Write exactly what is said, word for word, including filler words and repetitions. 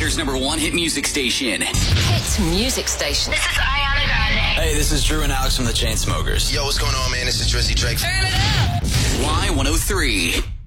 Pioneer's number one hit music station. Hit music station. This is Ariana Grande. Hey, this is Drew and Alex from the Chainsmokers. Yo, what's going on, man? This is Drizzy Drake. Turn it up. Y one oh three.